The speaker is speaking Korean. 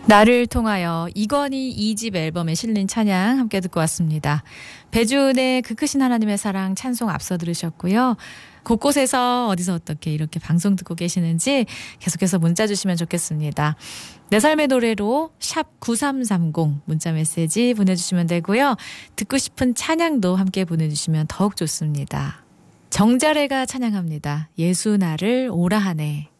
나를 통하여 이건희 2집 앨범에 실린 찬양 함께 듣고 왔습니다. 배준의 그 크신 하나님의 사랑 찬송 앞서 들으셨고요. 곳곳에서 어디서 어떻게 이렇게 방송 듣고 계시는지 계속해서 문자 주시면 좋겠습니다. 내 삶의 노래로 샵 9330 문자 메시지 보내주시면 되고요. 듣고 싶은 찬양도 함께 보내주시면 더욱 좋습니다. 정자래가 찬양합니다. 예수 나를 오라 하네.